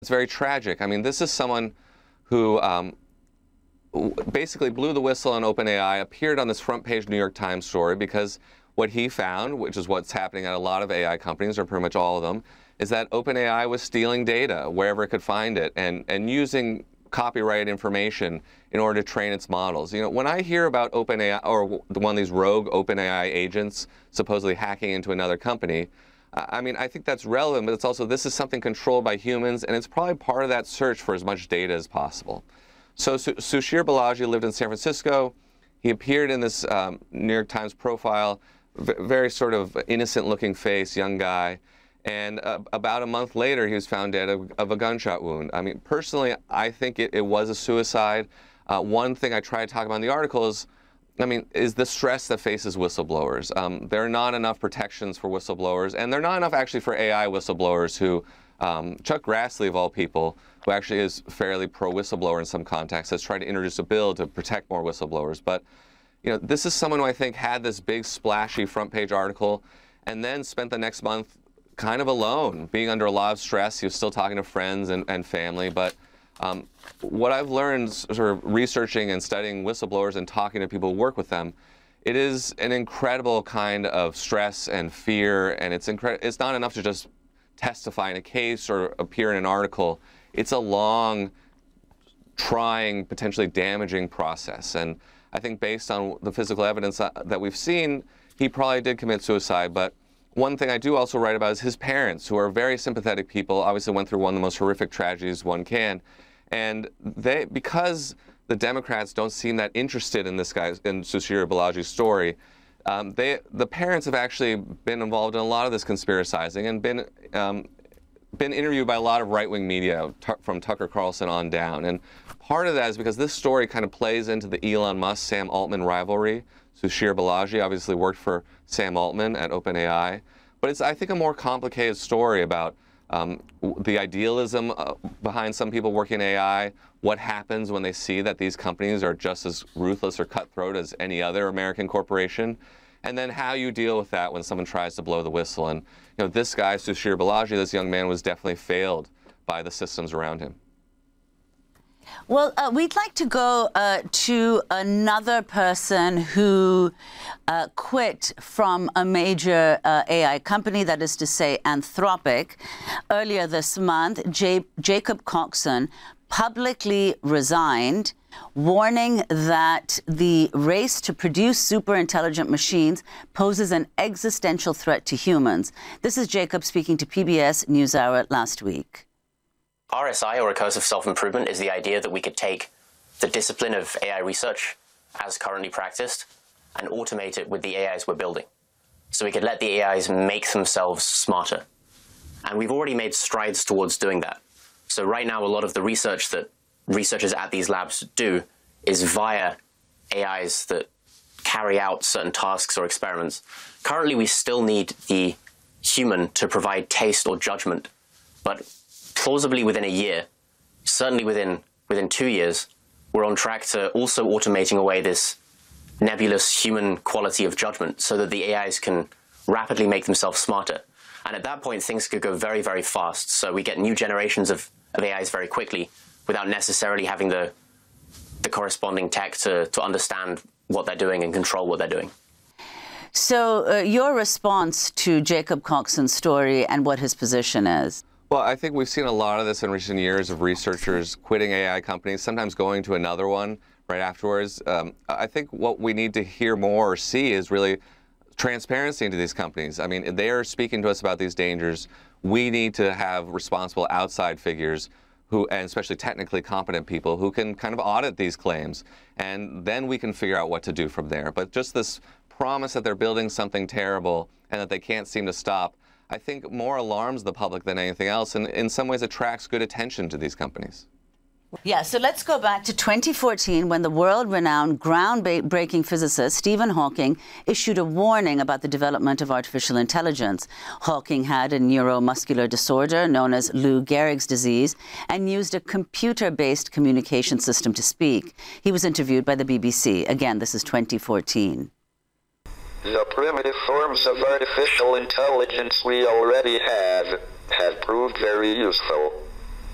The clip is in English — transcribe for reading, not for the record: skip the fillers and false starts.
It's very tragic. I mean, this is someone who basically blew the whistle on OpenAI, appeared on this front-page New York Times story because what he found, which is what's happening at a lot of AI companies, or pretty much all of them, is that OpenAI was stealing data wherever it could find it and using copyrighted information in order to train its models. You know, when I hear about OpenAI, or one of these rogue OpenAI agents supposedly hacking into another company, I mean, I think that's relevant, but it's also, this is something controlled by humans, and it's probably part of that search for as much data as possible. So Sushir Balaji lived in San Francisco. He appeared in this New York Times profile, very sort of innocent-looking face, young guy. And about a month later, he was found dead of a gunshot wound. I mean, personally, I think it was a suicide. One thing I try to talk about in the article is, is the stress that faces whistleblowers. There are not enough protections for whistleblowers, and there are not enough actually for AI whistleblowers who, Chuck Grassley of all people, who actually is fairly pro-whistleblower in some contexts, has tried to introduce a bill to protect more whistleblowers. But, you know, this is someone who I think had this big splashy front page article and then spent the next month kind of alone, being under a lot of stress. He was still talking to friends and family, but what I've learned sort of researching and studying whistleblowers and talking to people who work with them, it is an incredible kind of stress and fear, and it's not enough to just testify in a case or appear in an article. It's a long, trying, potentially damaging process. And I think based on the physical evidence that we've seen, he probably did commit suicide. But one thing I do also write about is his parents, who are very sympathetic people, obviously went through one of the most horrific tragedies one can. And because the Democrats don't seem that interested in this guy, in Sushir Balaji's story, the parents have actually been involved in a lot of this conspiracizing and been interviewed by a lot of right-wing media, from Tucker Carlson on down. And part of that is because this story kind of plays into the Elon Musk-Sam Altman rivalry. Sushir Balaji obviously worked for Sam Altman at OpenAI. But it's, I think, a more complicated story about the idealism behind some people working in AI, what happens when they see that these companies are just as ruthless or cutthroat as any other American corporation, and then how you deal with that when someone tries to blow the whistle. And you know, this guy, Sushir Balaji, this young man, was definitely failed by the systems around him. Well, we'd like to go to another person who quit from a major AI company, that is to say Anthropic. Earlier this month, Jacob Coxon publicly resigned, warning that the race to produce super-intelligent machines poses an existential threat to humans. This is Jacob speaking to PBS NewsHour last week. RSI, or recursive self-improvement, is the idea that we could take the discipline of AI research as currently practiced and automate it with the AIs we're building. So we could let the AIs make themselves smarter. And we've already made strides towards doing that. So right now, a lot of the research that researchers at these labs do is via AIs that carry out certain tasks or experiments. Currently, we still need the human to provide taste or judgment, but plausibly within a year, certainly within 2 years, we're on track to also automating away this nebulous human quality of judgment so that the AIs can rapidly make themselves smarter. And at that point, things could go very, very fast. So we get new generations of AIs very quickly without necessarily having the corresponding tech to understand what they're doing and control what they're doing. So your response to Jacob Coxon's story and what his position is? Well, I think we've seen a lot of this in recent years of researchers quitting AI companies, sometimes going to another one right afterwards. I think what we need to hear more or see is really transparency into these companies. I mean, they are speaking to us about these dangers. We need to have responsible outside figures who, and especially technically competent people, who can kind of audit these claims. And then we can figure out what to do from there. But just this promise that they're building something terrible and that they can't seem to stop, I think more alarms the public than anything else, and in some ways attracts good attention to these companies. Yeah, so let's go back to 2014 when the world-renowned, groundbreaking physicist Stephen Hawking issued a warning about the development of artificial intelligence. Hawking had a neuromuscular disorder known as Lou Gehrig's disease and used a computer-based communication system to speak. He was interviewed by the BBC. Again, this is 2014. The primitive forms of artificial intelligence we already have proved very useful.